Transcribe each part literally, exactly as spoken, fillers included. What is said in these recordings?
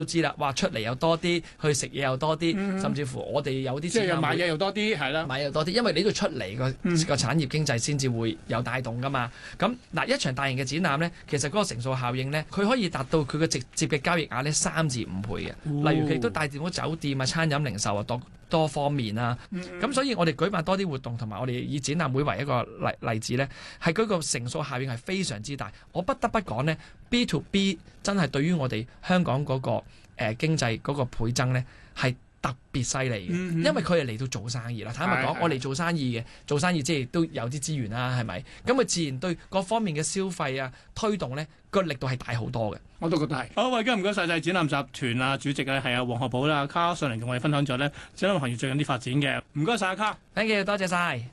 都知啦，話出嚟又多啲，去食嘢又多啲， 嗯、 甚至乎我哋有啲即係買嘢又多啲，係啦， 買嘢又多啲，因為你都出嚟個個產業經濟先至會有帶動噶嘛。咁嗱，一場大型嘅展覽呢，其實嗰個乘數效應呢，佢可以達到佢嘅直接嘅交易額呢三至五倍嘅。 哦、 例如佢亦都帶動咗酒店啊、餐飲零售啊多多方面啊。咁、嗯、所以我哋舉辦多啲活動，同埋我哋以展覽會為一個例例子呢，係嗰個乘數效應係非常之大。我不得不講呢 B to B 真係對於我哋香港嗰、嗰個。誒、呃、經濟嗰個倍增呢係特別犀利嘅，嗯、因為佢係嚟到做生意啦。坦白講，我嚟做生意嘅，做生意即係都有啲資源啦，係咪？咁佢自然對各方面嘅消費啊推動呢個力度係大好多嘅。 我都覺得係。好，喂，今日唔該晒晒展覽集團啊主席啊係啊黃學寶啦，卡上嚟同我哋分享咗呢展覽行業最近啲發展嘅。唔該晒阿卡 ，thank you，多謝晒。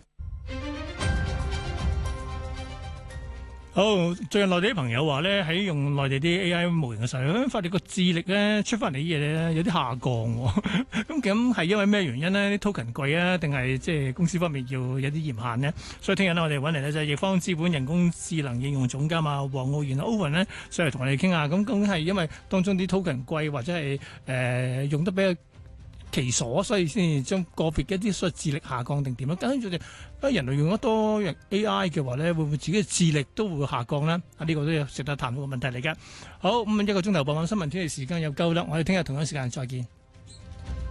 好，最近內地啲朋友話咧，喺用內地啲 A I 模型嘅時候，發現個智力咧出翻嚟啲嘢咧有啲下降喎。咁咁係因為咩原因呢？啲 token 貴啊，定係即係公司方面要有啲嚴限呢？所以聽日呢，我哋揾嚟呢就係易方資本人工智能應用總監啊黃奧元 Owen 呢上嚟同我哋傾下。咁究竟係因為當中啲 token 貴，或者係誒、呃、用得比較其所，所以先至將個別嘅一啲所謂智力下降定點樣？跟住我哋人類用得多 A I 嘅話咧，會唔會自己嘅智力都會下降呢？啊，呢、這個都有值得談到嘅問題嚟嘅。好，咁、嗯、一個鐘頭播放新聞天氣時間又夠啦，我哋聽日同樣時間再見。